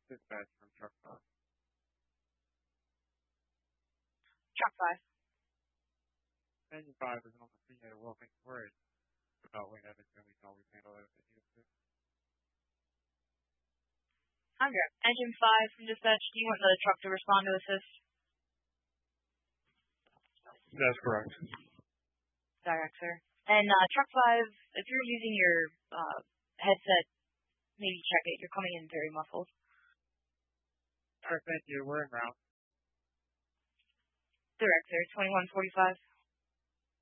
Dispatch from truck 5. Truck 5. Engine 5 is on the scene at Wilkins. Worried about Wayne Evanston. We can always handle it if it needs to. Andrea, Engine 5 from dispatch. Do you want the truck to respond to assist? That's correct. Direct, sir. And truck 5, if you're using your headset, maybe check it. You're coming in very muffled. All right, thank you. We're en route. Direct, sir. 2145.